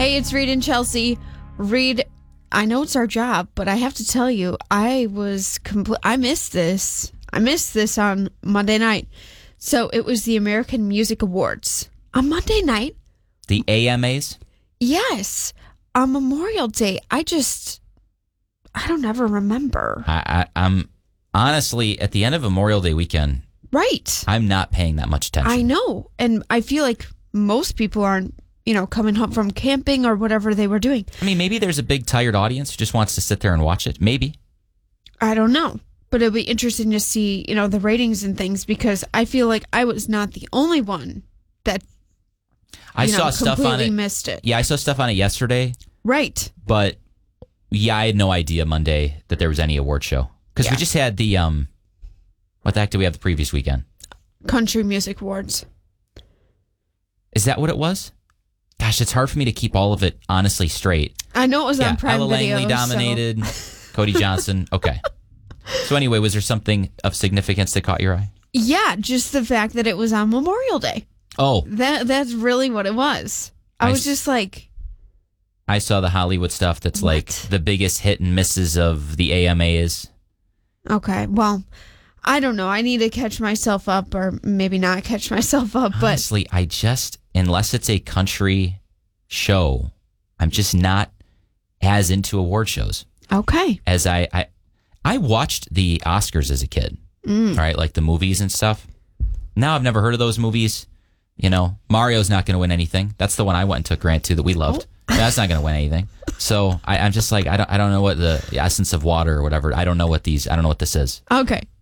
Hey, it's Reed and Chelsea. Reed, I know it's our job, but I have to tell you, I missed this. I missed this on Monday night. So it was the American Music Awards on Monday night. The AMAs? Yes, on Memorial Day. I don't ever remember. I'm honestly, at the end of Memorial Day weekend, right? I'm not paying that much attention. I know, and I feel like most people aren't, coming home from camping or whatever they were doing. I mean, maybe there's a big tired audience who just wants to sit there and watch it. Maybe. I don't know. But it'll be interesting to see, the ratings and things, because I feel like I was not the only one that I saw stuff on it. Missed it. Yeah, I saw stuff on it yesterday. Right. But yeah, I had no idea Monday that there was any award show. Because we just had the what the heck did we have the previous weekend? Country Music Awards. Is that what it was? Gosh, it's hard for me to keep all of it honestly straight. I know it was on Prime Ella Video. Langley dominated. Cody Johnson. Okay. So anyway, was there something of significance that caught your eye? Yeah, just the fact that it was on Memorial Day. Oh. That's really what it was. I was just like... I saw the Hollywood stuff that's what? like the biggest hit and misses of the AMAs. Okay, well, I don't know. I need to catch myself up, or maybe not catch myself up. But honestly, unless it's a country show, I'm just not as into award shows. Okay. As I watched the Oscars as a kid, right? Like the movies and stuff. Now I've never heard of those movies. Mario's not going to win anything. That's the one I went and took Grant to that we loved. That's not going to win anything. So I'm just like, I don't know what the essence of water or whatever. I don't know what this is. Okay.